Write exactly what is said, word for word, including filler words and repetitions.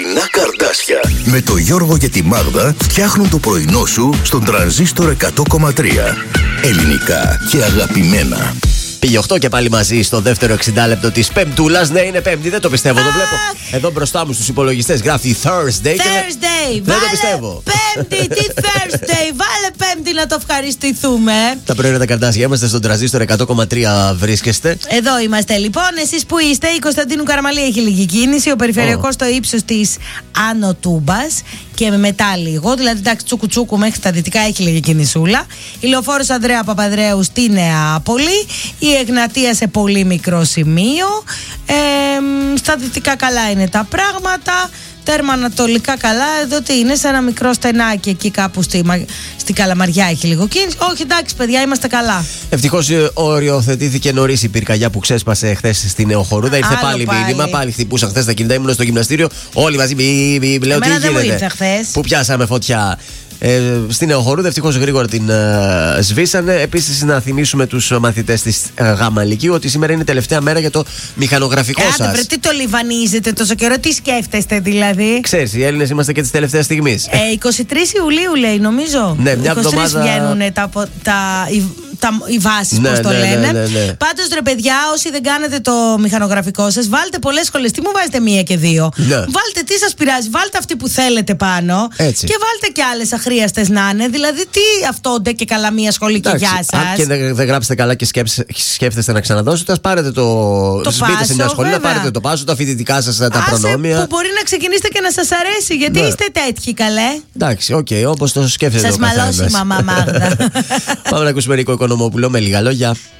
Πρωινά Καρδάσια με το Γιώργο και τη Μάγδα φτιάχνουν το πρωινό σου στον Τρανζίστορ εκατό κόμμα τρία. Ελληνικά και αγαπημένα. Πήγε οκτώ και πάλι μαζί στο δεύτερο εξήντα λεπτό της Πεμπτούλας. Ναι, είναι Πέμπτη, δεν το πιστεύω. Το βλέπω εδώ μπροστά μου στους υπολογιστές. Γράφει Thursday. Thursday, και δεν το πιστεύω. Πέμπτη, τι Thursday. Βάλε Πέμπτη να το ευχαριστηθούμε. Τα πρωινά τα Καρδάσια, είμαστε στον Τρανζίστορ εκατό κόμμα τρία. Βρίσκεστε. Εδώ είμαστε λοιπόν. Εσείς που είστε, η Κωνσταντίνου Καραμαλή έχει λίγη κίνηση. Ο περιφερειακός oh. στο ύψος της Άνω Τούμπας και μετά λίγο. Δηλαδή, εντάξει, τσούκου-τσούκου μέχρι τα δυτικά έχει λίγη κινησούλα. Η Λεωφόρος Ανδρέα Παπανδρέου στη Νεάπολη. Η Εγνατία σε πολύ μικρό σημείο. Ε, στα δυτικά καλά είναι τα πράγματα. Τέρμα ανατολικά καλά. Εδώ τι είναι, σε ένα μικρό στενάκι εκεί κάπου στη, στη Καλαμαριά έχει λίγο κίνηση. Όχι, εντάξει, παιδιά, είμαστε καλά. Ευτυχώς οριοθετήθηκε νωρίς η πυρκαγιά που ξέσπασε χθες στη Νεοχορούδα. Ήρθε πάλι, πάλι μήνυμα. Πάλι χτυπούσαν χθες τα κινητά. Ήμουν στο γυμναστήριο. Όλοι μαζί. Μπι, μπι, λέω, εμένα τι δεν γίνεται. μου ήρθε χθες. Που πιάσαμε φωτιά. Ε, στην Νεοχορούδα ευτυχώς γρήγορα την ε, σβήσανε. Επίσης, να θυμίσουμε τους μαθητές της ε, Γάμα Λυκείου ότι σήμερα είναι η τελευταία μέρα για το μηχανογραφικό σας. Άντε, βρε, τι το λιβανίζετε τόσο καιρό, τι σκέφτεστε δηλαδή. Ξέρεις, οι Έλληνες είμαστε και της τελευταίας στιγμής. Ε, εικοστή τρίτη Ιουλίου λέει, νομίζω. Ναι, μια εβδομάδα. βγαίνουν τα, τα, οι, τα, οι βάσεις, ναι, πώς το ναι, λένε. ναι, ναι, ναι. Πάντως, ρε παιδιά, όσοι δεν κάνετε το μηχανογραφικό σας, βάλτε πολλές σχολές. Τι μου βάζετε μία και δύο. Ναι. Βάλτε τι σας πειράζει, βάλτε αυτή που θέλετε πάνω. Έτσι. Και βάλτε και άλλες αχρίαστες να είναι. Δηλαδή, τι αυτόντε και καλά μία σχολή και γεια σας. Αν και δεν, δεν γράψετε καλά και σκέψε, σκέφτεστε να ξαναδώσετε, ας πάρετε το. το μπείτε πάσο, σε μια σχολή, βέβαια. να πάρετε το πάσο, τα φοιτητικά σας, τα Άσε, προνόμια. που μπορεί να ξεκινήσετε και να σας αρέσει, γιατί ναι. είστε τέτοιοι καλέ. Εντάξει, οκ, okay, όπως το σκέφτεται. Σας ο καθένας. μαλώσει η μαμά Μάγδα. Πάμε να ακούσουμε Νίκο Οικονομόπουλο με λίγα λόγια.